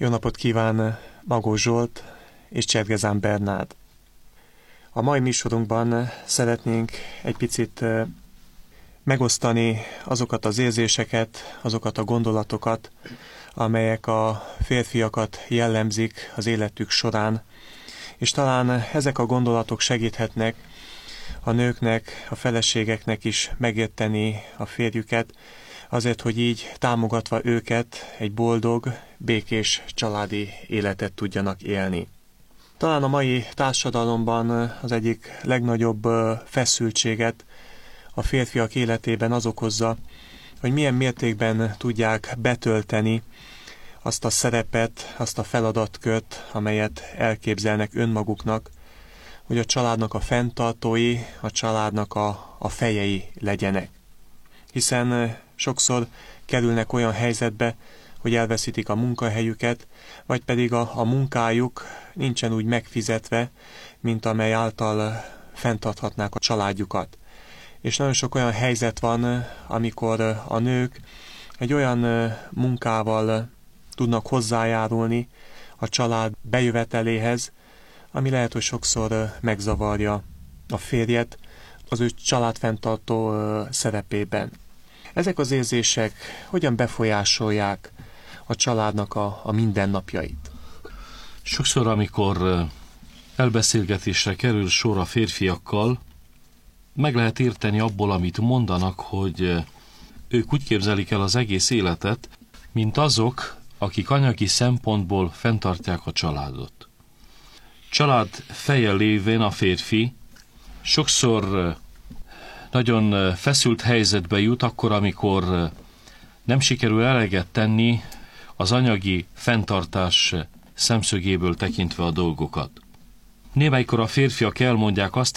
Jó napot kíván Magó Zsolt és Csergezán Bernád. A mai műsorunkban szeretnénk egy picit megosztani azokat az érzéseket, azokat a gondolatokat, amelyek a férfiakat jellemzik az életük során, és talán ezek a gondolatok segíthetnek a nőknek, a feleségeknek is megérteni a férjüket, azért, hogy így támogatva őket egy boldog, békés családi életet tudjanak élni. Talán a mai társadalomban az egyik legnagyobb feszültséget a férfiak életében az okozza, hogy milyen mértékben tudják betölteni azt a szerepet, azt a feladatkört, amelyet elképzelnek önmaguknak, hogy a családnak a fenntartói, a családnak a fejei legyenek. Hiszen sokszor kerülnek olyan helyzetbe, hogy elveszítik a munkahelyüket, vagy pedig a munkájuk nincsen úgy megfizetve, mint amely által fenntarthatnák a családjukat. És nagyon sok olyan helyzet van, amikor a nők egy olyan munkával tudnak hozzájárulni a család bejöveteléhez, ami lehet, hogy sokszor megzavarja a férjet az ő családfenntartó szerepében. Ezek az érzések hogyan befolyásolják a családnak a mindennapjait? Sokszor, amikor elbeszélgetésre kerül sor a férfiakkal, meg lehet érteni abból, amit mondanak, hogy ők úgy képzelik el az egész életet, mint azok, akik anyagi szempontból fenntartják a családot. Család feje lévén a férfi sokszor nagyon feszült helyzetbe jut akkor, amikor nem sikerül eleget tenni az anyagi fenntartás szemszögéből tekintve a dolgokat. Némelykor a férfiak elmondják azt